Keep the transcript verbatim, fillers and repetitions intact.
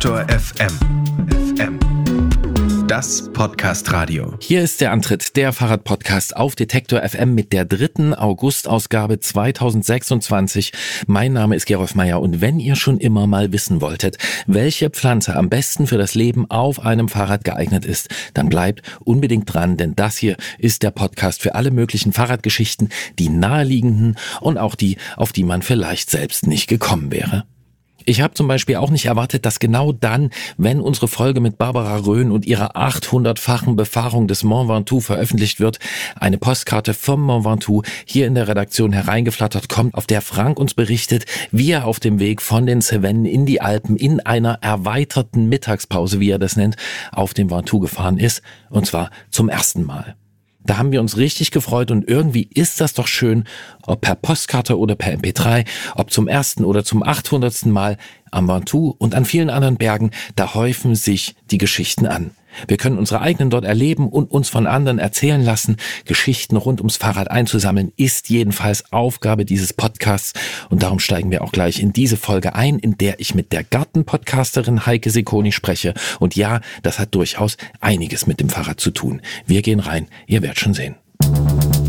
Detektor F M. F M. Das Podcast-Radio. Hier ist der Antritt, der Fahrrad-Podcast auf Detektor F M mit der dritten August-Ausgabe zweitausendsechsundzwanzig. Mein Name ist Gerolf Meyer und wenn ihr schon immer mal wissen wolltet, welche Pflanze am besten für das Leben auf einem Fahrrad geeignet ist, dann bleibt unbedingt dran, denn das hier ist der Podcast für alle möglichen Fahrradgeschichten, die naheliegenden und auch die, auf die man vielleicht selbst nicht gekommen wäre. Ich habe zum Beispiel auch nicht erwartet, dass genau dann, wenn unsere Folge mit Barbara Rhön und ihrer achthundertfachen Befahrung des Mont Ventoux veröffentlicht wird, eine Postkarte vom Mont Ventoux hier in der Redaktion hereingeflattert kommt, auf der Frank uns berichtet, wie er auf dem Weg von den Cevennen in die Alpen in einer erweiterten Mittagspause, wie er das nennt, auf dem Ventoux gefahren ist, und zwar zum ersten Mal. Da haben wir uns richtig gefreut und irgendwie ist das doch schön, ob per Postkarte oder per M P drei, ob zum ersten oder zum achthundertsten Mal am Ventoux und an vielen anderen Bergen, da häufen sich die Geschichten an. Wir können unsere eigenen dort erleben und uns von anderen erzählen lassen. Geschichten rund ums Fahrrad einzusammeln ist jedenfalls Aufgabe dieses Podcasts und darum steigen wir auch gleich in diese Folge ein, in der ich mit der Gartenpodcasterin Heike Sekoni spreche. Und ja, das hat durchaus einiges mit dem Fahrrad zu tun. Wir gehen rein, ihr werdet schon sehen.